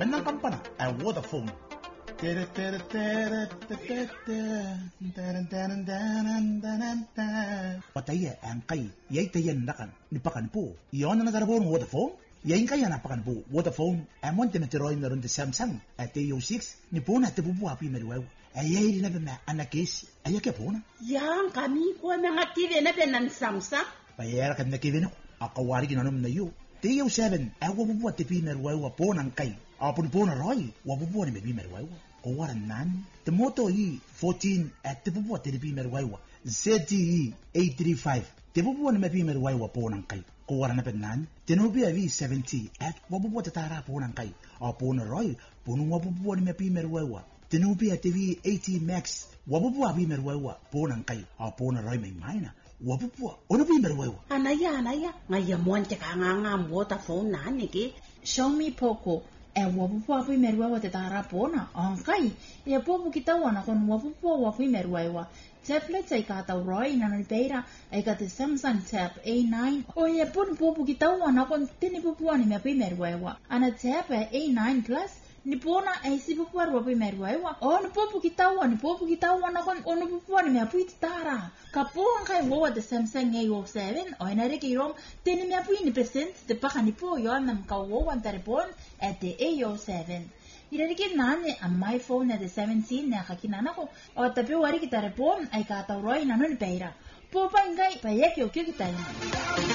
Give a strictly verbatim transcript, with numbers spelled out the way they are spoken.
Menang kampana and Vodafone. Pataya ang kay yay tayan nakan nipakan po. Iyon na nagarabo ng Vodafone. Yain kaya napakan po Vodafone amon timeteroy na ron de Samsung at T O six ni po na tibubu api meriwew. Ayay rin na ba na anakis ayake po na. Yang kami ko na nga T V na ba ng Samsung? Payera kan na kivin ako. Akawari ginanom na yu. T O seven ay wabubu at tipi meriwew po ng kay. Apun po na roy wabubu ni mebi meriwew. Kawaran nan. Temoto yi fourteen at tibubu at tipi meriwew. Z T E eight thirty-five. Tibubu ni mebi meriwew po ng kay. Kawaran na penan. Tenobia V seventy at wabubu at tara po ng kay. Apun na roy punong wabubu ni mebi meriwew. Tenobia T V eighty Max wabubu abi meriwew po ng kay. Apun na roy may maina. Wabubu ono bi meriwew. Anaya anaya ngayamon te ka nga nga Vodafone na niki. Xiaomi Poco e wapupu api merwewa te tara pona angkai e popu kita wana kon wapupu wapi merwewa tablet ai kata roi na nalpeira ai kata Samsung Tab A nine o e pun popu kita wana kon tini popu ani mepi merwewa ana Tab A nine Plus ni pona ai si popu wapi merwewa o ni popu kita wana ni popu kita wana kon ono popu ani mepi tara kapo angkai wawa de Samsung A O seven o ina reki rom tini mepi ni present te pakani po yo nam ka wawa taripon at the A O seven. Irariki nane ang my phone at the seventeen na kakinana ko o tapi wari kita repon ay kataw roy na nun peira. Po pa ingay payek yo kita.